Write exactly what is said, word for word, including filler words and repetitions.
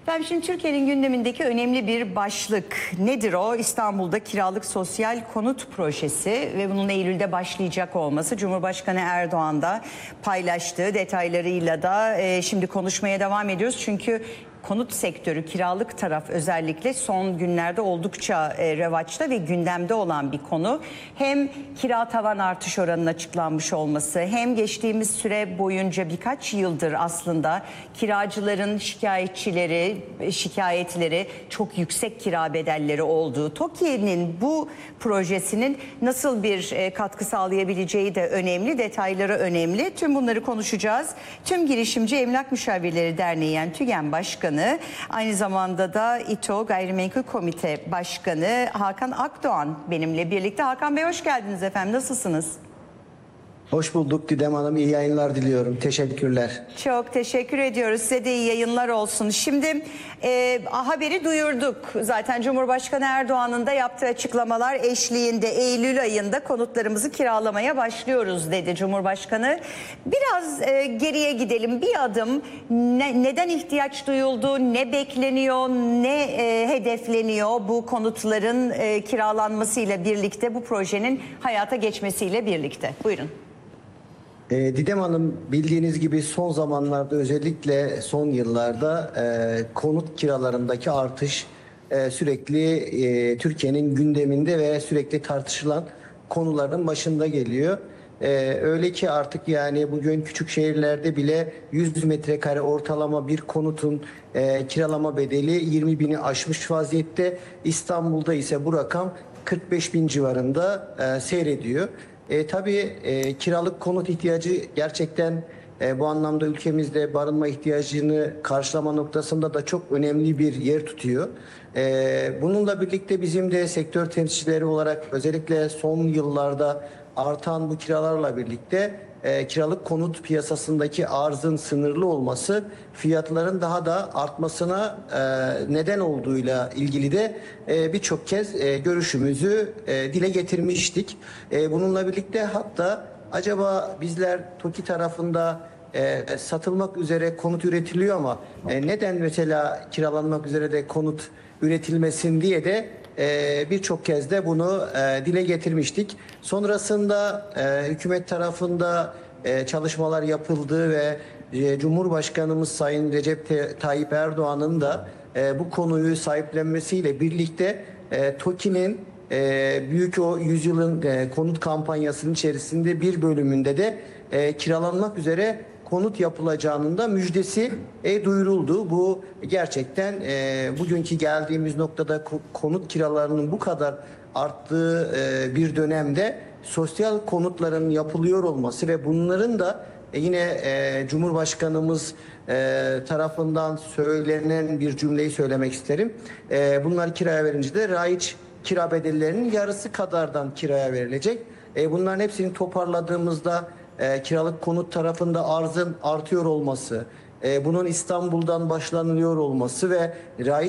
Ben şimdi Türkiye'nin gündemindeki önemli bir başlık nedir o? İstanbul'da kiralık sosyal konut projesi ve bunun Eylül'de başlayacak olması. Cumhurbaşkanı Erdoğan da paylaştığı detaylarıyla da e, şimdi konuşmaya devam ediyoruz. Çünkü konut sektörü, kiralık taraf özellikle son günlerde oldukça e, revaçta ve gündemde olan bir konu. Hem kira tavan artış oranının açıklanmış olması, hem geçtiğimiz süre boyunca birkaç yıldır aslında kiracıların şikayetçileri, şikayetleri çok yüksek kira bedelleri olduğu, TOKİ'nin bu projesinin nasıl bir e, katkı sağlayabileceği de önemli, detayları önemli. Tüm bunları konuşacağız. Tüm Girişimci Emlak Müşavirleri Derneği yani TÜGEM Başkanı, aynı zamanda da İTO Gayrimenkul Komite Başkanı Hakan Akdoğan benimle birlikte. Hakan Bey hoş geldiniz efendim. Nasılsınız? Hoş bulduk Didem Hanım. İyi yayınlar diliyorum. Teşekkürler. Çok teşekkür ediyoruz. Size de iyi yayınlar olsun. Şimdi e, haberi duyurduk. Zaten Cumhurbaşkanı Erdoğan'ın da yaptığı açıklamalar eşliğinde Eylül ayında konutlarımızı kiralamaya başlıyoruz dedi Cumhurbaşkanı. Biraz e, geriye gidelim. Bir adım ne, neden ihtiyaç duyuldu, ne bekleniyor, ne e, hedefleniyor bu konutların e, kiralanmasıyla birlikte, bu projenin hayata geçmesiyle birlikte? Buyurun. E, Didem Hanım, bildiğiniz gibi son zamanlarda, özellikle son yıllarda e, konut kiralarındaki artış e, sürekli e, Türkiye'nin gündeminde ve sürekli tartışılan konuların başında geliyor. E, öyle ki artık yani bugün küçük şehirlerde bile yüz metrekare ortalama bir konutun e, kiralama bedeli yirmi bini aşmış vaziyette. İstanbul'da ise bu rakam kırk beş bin civarında e, seyrediyor. E, tabii e, kiralık konut ihtiyacı gerçekten e, bu anlamda ülkemizde barınma ihtiyacını karşılama noktasında da çok önemli bir yer tutuyor. E, bununla birlikte bizim de sektör temsilcileri olarak özellikle son yıllarda artan bu kiralarla birlikte e, kiralık konut piyasasındaki arzın sınırlı olması fiyatların daha da artmasına e, neden olduğuyla ilgili de e, birçok kez e, görüşümüzü e, dile getirmiştik. E, bununla birlikte hatta acaba bizler TOKİ tarafında e, satılmak üzere konut üretiliyor ama e, neden mesela kiralanmak üzere de konut üretilmesin diye de Ee, birçok kez de bunu e, dile getirmiştik. Sonrasında e, hükümet tarafında e, çalışmalar yapıldı ve e, Cumhurbaşkanımız Sayın Recep Tayyip Erdoğan'ın da e, bu konuyu sahiplenmesiyle birlikte e, TOKİ'nin e, büyük o yüzyılın e, konut kampanyasının içerisinde bir bölümünde de e, kiralanmak üzere konut yapılacağının da müjdesi e, duyuruldu. Bu gerçekten e, bugünkü geldiğimiz noktada konut kiralarının bu kadar arttığı e, bir dönemde sosyal konutların yapılıyor olması ve bunların da e, yine e, Cumhurbaşkanımız e, tarafından söylenen bir cümleyi söylemek isterim. E, bunlar kiraya verince de raiç kira bedellerinin yarısı kadardan kiraya verilecek. E, bunların hepsini toparladığımızda E, kiralık konut tarafında arzın artıyor olması, e, bunun İstanbul'dan başlanılıyor olması ve raiç